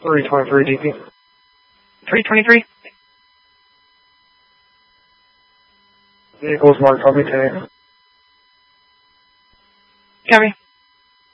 323 DP. 323? Vehicles marked, I'll be 10. Copy.